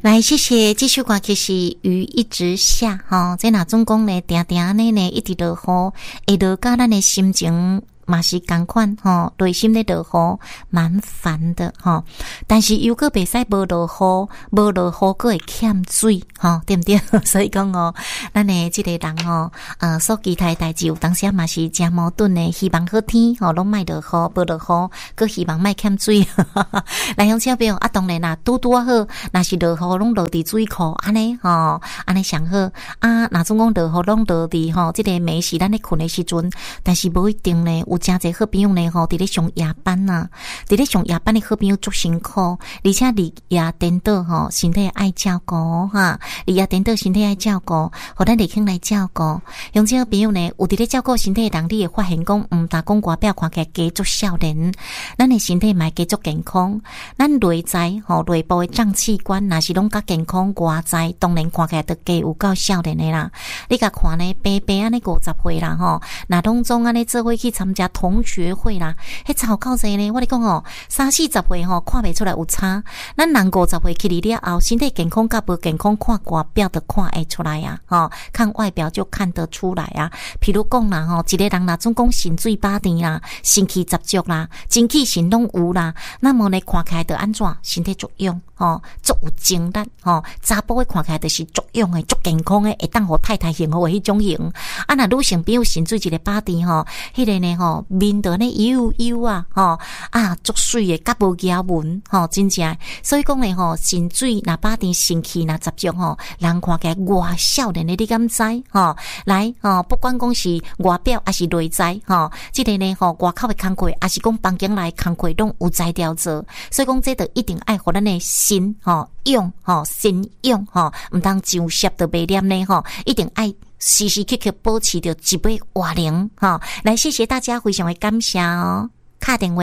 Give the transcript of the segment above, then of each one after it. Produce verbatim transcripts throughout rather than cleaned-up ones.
来，谢谢。这首歌其实雨一直下，吼，这哪总讲呢，定定呢呢一直落雨，会落甲咱的心情嘛是同款吼，内心咧落雨蛮烦的吼。但是又个袂使无落雨，无落雨个会欠水吼，对不对？所以讲哦，咱的这个人哦，呃，所期待的代志有当时嘛是真矛盾的，希望好天吼，拢莫落雨，无落雨，佮希望莫欠水。来，乡亲朋友啊，当然啦，拄拄啊好，若是落雨拢落伫水库安尼吼，安尼上好啊。若总讲落雨拢落伫吼，这个暝是咱咧困的时阵，但是无一定呢。有真侪好朋友呢吼，伫咧上夜班呐，伫咧上夜班的好朋友足辛苦，而且日夜颠倒吼，身体爱照顾哈，日夜颠倒身体爱照顾，互咱日轻来照顾。用这好朋友呢，有伫咧照顾身体的人，你会发现讲，毋但讲外表看起来加足少年，咱的身体嘛加足健康。咱内在吼内部的脏器官，若是拢较健康，外在当然看起来都加有够少年的啦。你甲看呢，白白安尼五十岁啦吼，若拢总安尼做伙去参加同学会啦，迄超够济呢！我跟你讲哦，三四十岁吼看袂出来有差，咱人五十岁去哩了后，身体健康甲无健康，看外表就看会出来啊！吼，看外表就看得出来啊。譬如讲啦吼，一个人啦，总讲神水饱甜啦，身气十足啦，精气神拢有啦，那么呢看起来就安怎？身体足勇吼，足有精力吼，查甫的看起来就是足勇的、足健康的，会当互太太幸福的迄种型。啊，若女性比如神水一个饱甜吼，迄个呢吼。面的呢油油啊，吼啊，足水的，甲无牙纹，吼，真正。所以讲呢，吼，神水若饱甜，神气若十足，吼，人看起来外少年的，你敢知？吼，来，吼，不管讲是外表还是内在，吼，这个呢，吼，外口的工课，还是讲房间内工课，拢有才调做。所以讲，这就一定爱互咱的心，吼，用，吼，心用，吼，唔当上摄就袂念呢，吼，一定爱。时时刻刻保持着一杯活灵哈，来谢谢大家，非常的感谢哦。卡电话。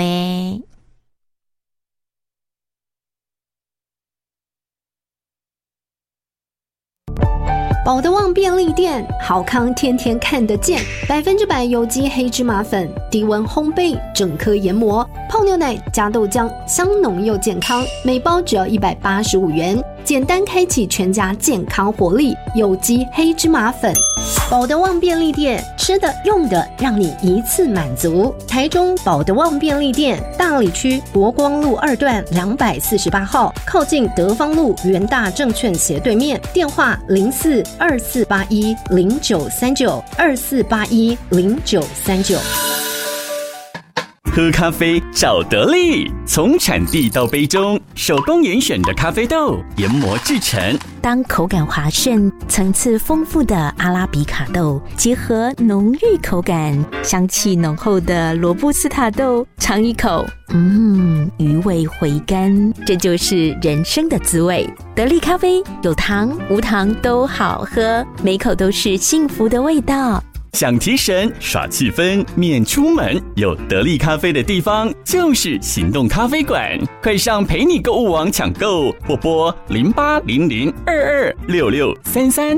宝德旺便利店，好康天天看得见，百分之百有机黑芝麻粉，低温烘焙，整颗研磨，泡牛奶加豆浆，香浓又健康，每包只要一百八十五元，简单开启全家健康活力，有机黑芝麻粉。宝德旺便利店，吃的用的让你一次满足。台中宝德旺便利店，大里区国光路二段两百四十八号，靠近德芳路元大证券斜对面，电话零四二四八一零九三九二四八一零九三九。 喝咖啡找得力，从产地到杯中，手工严选的咖啡豆研磨制成。 当口感滑顺、层次丰富的阿拉比卡豆结合浓郁口感、香气浓厚的罗布斯塔豆，尝一口，嗯，余味回甘，这就是人生的滋味。得力咖啡有糖无糖都好喝，每口都是幸福的味道。 想提神耍气氛免出门，有得力咖啡的地方就是行动咖啡馆，快上陪你购物网抢购，或拨零八零零二二六六三三。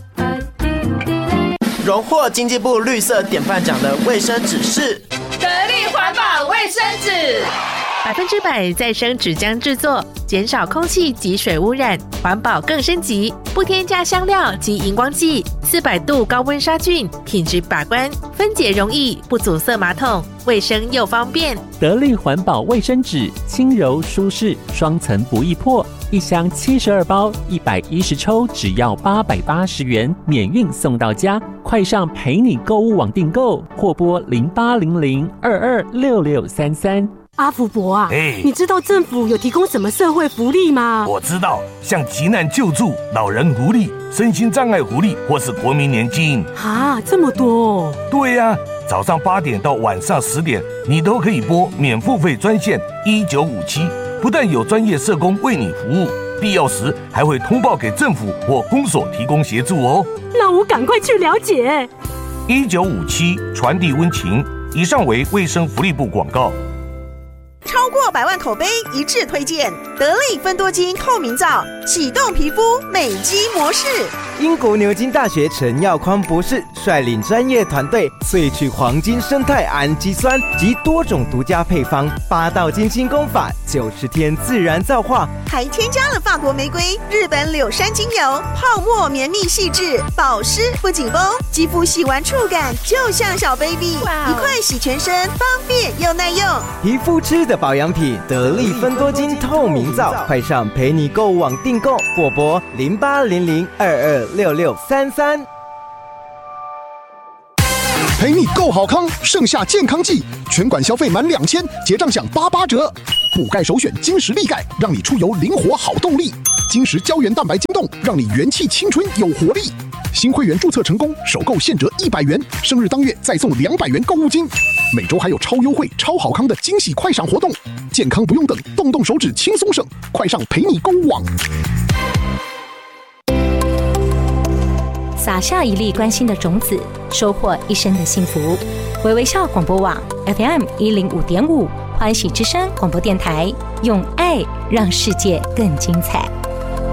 荣获经济部绿色典范奖的卫生纸是得力环保卫生纸， 百分之百再生纸浆制作，减少空气及水污染，环保更升级，不添加香料及荧光剂，四百度高温杀菌，品质把关，分解容易，不阻塞马桶，卫生又方便。 得力环保卫生纸，轻柔舒适，双层不易破，一箱七十二包，一百一十抽，只要八百八十元，免运送到家。快上陪你购物网订购，或拨零八零零二二六六三三。 阿福伯啊， 哎， 你知道政府有提供什么社会福利吗？ 我知道，像急难救助、老人福利、身心障碍福利，或是国民年金啊，这么多哦。 对呀、啊，早上八点到晚上十点，你都可以拨免付费专线一九五七，不但有专业社工为你服务，必要时还会通报给政府或公所提供协助哦。 那我赶快去了解。 一九五七传递温情，以上为卫生福利部广告。 超过百万口碑一致推荐得力芬多精透明皂，启动皮肤美肌模式。 英国牛津大学陈耀匡博士率领专业团队萃取黄金生态氨基酸及多种独家配方，八道金星功法，九十天自然造化， 还添加了法国玫瑰、日本柳杉精油，泡沫绵密细致，保湿不紧绷，肌肤洗完触感就像小 baby， 一块洗全身，方便又耐用。 皮肤吃的保养品，得力芬多精透明皂，快上陪你购物网订购，或拨零八零零二二六六三三。 陪你购好康，盛夏健康季，全馆消费满两千，结账享八八折。补钙首选金石力钙，让你出游灵活好动力。金石胶原蛋白晶冻，让你元气青春有活力。新会员注册成功，首购现折一百元，生日当月再送两百元购物金。每周还有超优惠、超好康的惊喜快闪活动，健康不用等，动动手指轻松省，快上陪你购物网。 撒下一粒关心的种子，收获一生的幸福。微微笑广播网 F M 一零五点五，欢喜之声广播电台，用爱让世界更精彩。